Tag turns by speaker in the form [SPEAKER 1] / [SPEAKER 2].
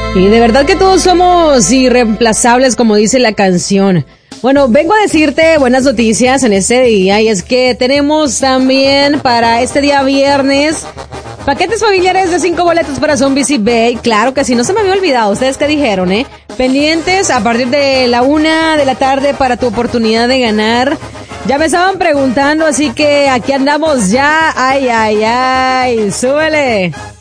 [SPEAKER 1] Y de verdad que todos somos irreemplazables, como dice la canción. Bueno, vengo a decirte buenas noticias en este día, y es que tenemos también para este día viernes paquetes familiares de 5 boletos para Zombies y Bay. Claro que sí, no se me había olvidado. ¿Ustedes qué dijeron, Pendientes a partir de la 1 de la tarde para tu oportunidad de ganar. Ya me estaban preguntando, así que aquí andamos ya. Ay, ay, ay, súbele.